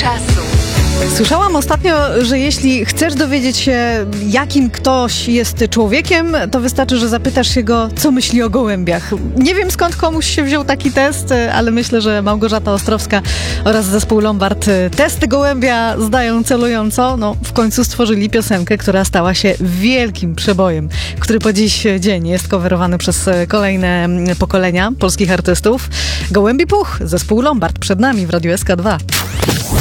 czasu. Słyszałam ostatnio, że jeśli chcesz dowiedzieć się, jakim ktoś jest człowiekiem, to wystarczy, że zapytasz się go, co myśli o gołębiach. Nie wiem, skąd komuś się wziął taki test, ale myślę, że Małgorzata Ostrowska oraz zespół Lombard testy gołębia zdają celująco. No, w końcu stworzyli piosenkę, która stała się wielkim przebojem, który po dziś dzień jest coverowany przez kolejne pokolenia polskich artystów. Gołębi Puch, zespół Lombard przed nami w Radiu SK2.